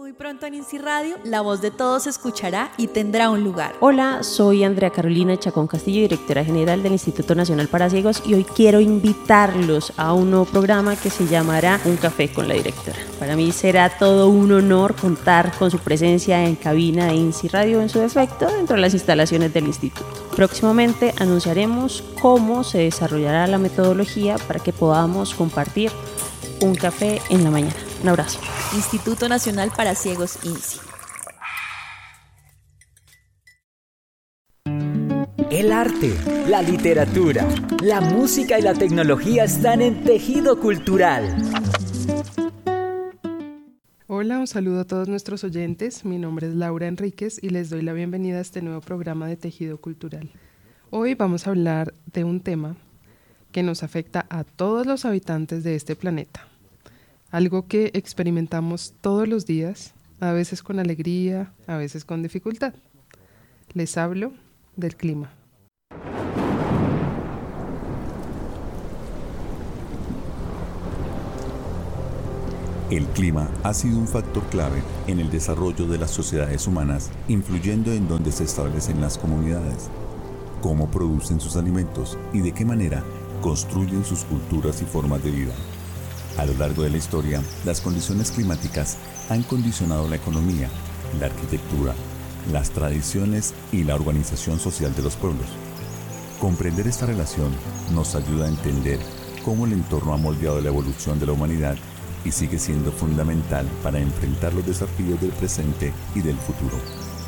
Muy pronto en INSI Radio, la voz de todos se escuchará y tendrá un lugar. Hola, soy Andrea Carolina Chacón Castillo, directora general del Instituto Nacional para Ciegos, y hoy quiero invitarlos a un nuevo programa que se llamará Un Café con la Directora. Para mí será todo un honor contar con su presencia en cabina de INSI Radio en su defecto dentro de las instalaciones del instituto. Próximamente anunciaremos cómo se desarrollará la metodología para que podamos compartir un café en la mañana. Un abrazo. Instituto Nacional para Ciegos, INSI. El arte, la literatura, la música y la tecnología están en Tejido Cultural. Hola, un saludo a todos nuestros oyentes. Mi nombre es Laura Enríquez y les doy la bienvenida a este nuevo programa de Tejido Cultural. Hoy vamos a hablar de un tema que nos afecta a todos los habitantes de este planeta. Algo que experimentamos todos los días, a veces con alegría, a veces con dificultad. Les hablo del clima. El clima ha sido un factor clave en el desarrollo de las sociedades humanas, influyendo en dónde se establecen las comunidades, cómo producen sus alimentos y de qué manera construyen sus culturas y formas de vida. A lo largo de la historia, las condiciones climáticas han condicionado la economía, la arquitectura, las tradiciones y la organización social de los pueblos. Comprender esta relación nos ayuda a entender cómo el entorno ha moldeado la evolución de la humanidad y sigue siendo fundamental para enfrentar los desafíos del presente y del futuro.